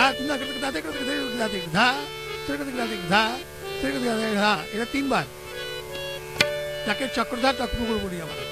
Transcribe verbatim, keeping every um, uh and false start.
ধা, এটা তিনবার, যাকে চক্রধার চক্রপুকুর বলি আমরা।